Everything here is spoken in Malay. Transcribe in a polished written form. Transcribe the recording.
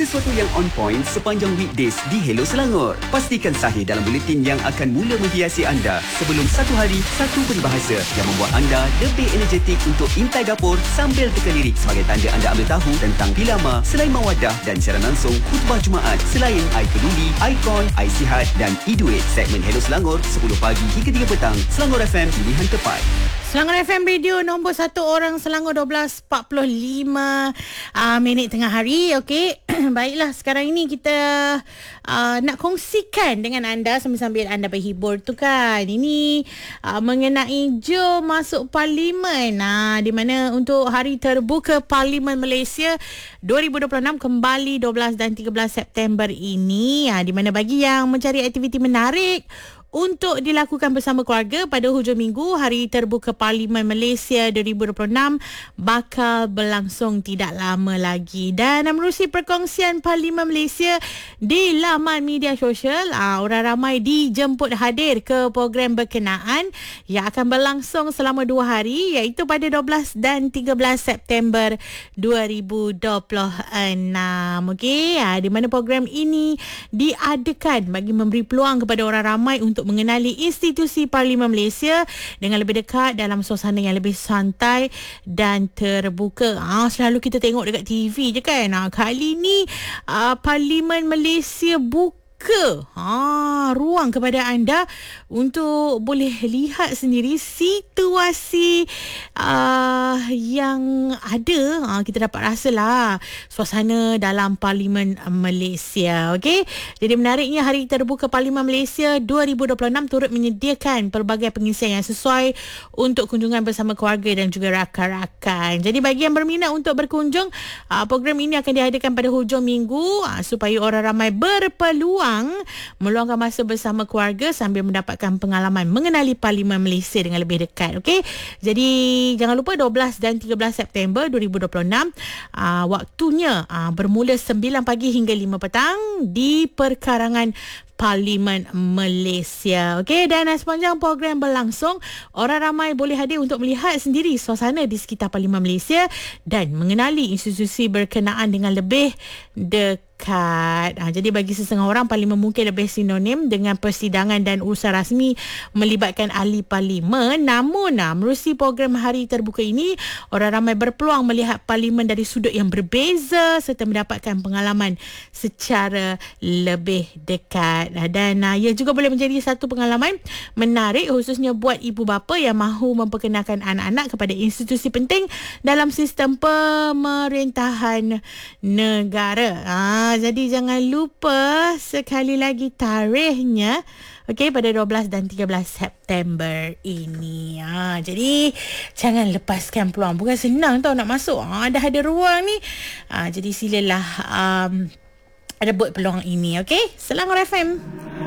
sesuatu yang on point sepanjang weekdays di Hello Selangor. Pastikan sahih dalam buletin yang akan mula menghiasi anda sebelum satu hari, satu peribahasa yang membuat anda lebih energetik untuk intai dapur sambil teka lirik sebagai tanda anda ambil tahu tentang Pilama, Selain Mawadah dan siaran langsung khutbah Jumaat selain I Peduli, Ikon, I Sihat dan iDuit. Segmen Hello Selangor 10 pagi hingga 3 petang. Selangor FM, pilihan tepat. Selangor FM Radio nombor 1 orang Selangor 12.45 minit tengah hari. Okey. Baiklah, sekarang ini kita nak kongsikan dengan anda sambil-sambil anda berhibur tu kan. Ini mengenai jom masuk Parlimen. Di mana untuk hari terbuka Parlimen Malaysia 2026 kembali 12 dan 13 September ini. Di mana bagi yang mencari aktiviti menarik untuk dilakukan bersama keluarga pada hujung minggu, hari terbuka Parlimen Malaysia 2026 bakal berlangsung tidak lama lagi. Dan menerusi perkongsian Parlimen Malaysia di laman media sosial, orang ramai dijemput hadir ke program berkenaan yang akan berlangsung selama 2 hari, iaitu pada 12 dan 13 September 2026. Okey, di mana program ini diadakan bagi memberi peluang kepada orang ramai untuk mengenali institusi Parlimen Malaysia dengan lebih dekat dalam suasana yang lebih santai dan terbuka. Selalu kita tengok dekat TV je kan. Kali ni Parlimen Malaysia buka ruang kepada anda untuk boleh lihat sendiri situasi yang ada. Kita dapat rasalah suasana dalam Parlimen Malaysia. Okey, jadi menariknya hari terbuka Parlimen Malaysia 2026 turut menyediakan pelbagai pengisian yang sesuai untuk kunjungan bersama keluarga dan juga rakan-rakan. Jadi bagi yang berminat untuk berkunjung, program ini akan diadakan pada hujung minggu supaya orang ramai berpeluang meluangkan masa bersama keluarga sambil mendapatkan pengalaman mengenali Parlimen Malaysia dengan lebih dekat. Okey, jadi jangan lupa 12 dan 13 September 2026 waktunya bermula 9 pagi hingga 5 petang di perkarangan Parlimen Malaysia. Okey, dan sepanjang program berlangsung, orang ramai boleh hadir untuk melihat sendiri suasana di sekitar Parlimen Malaysia dan mengenali institusi berkenaan dengan lebih dekat. Jadi bagi sesengah orang, Parlimen mungkin lebih sinonim dengan persidangan dan urusan rasmi melibatkan ahli Parlimen. Namun menerusi program hari terbuka ini, orang ramai berpeluang melihat Parlimen dari sudut yang berbeza serta mendapatkan pengalaman secara lebih dekat. Dan ia juga boleh menjadi satu pengalaman menarik khususnya buat ibu bapa yang mahu memperkenalkan anak-anak kepada institusi penting dalam sistem pemerintahan negara. Jadi jangan lupa sekali lagi tarikhnya. Okey, pada 12 dan 13 September ini. Jadi jangan lepaskan peluang. Bukan senang tau nak masuk. Dah ada ruang ni. Jadi silalah rebut peluang ini. Okey, Selangor FM.